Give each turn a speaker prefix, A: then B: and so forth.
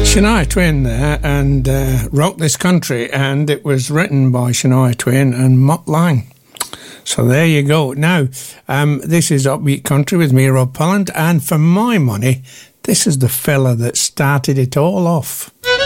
A: Shania Twain there, and Rock This Country, and it was written by Shania Twain and Mutt Lange. So there you go. Now, this is Upbeat Country with me, Rob Polland, and for my money, this is the fella that started it all off.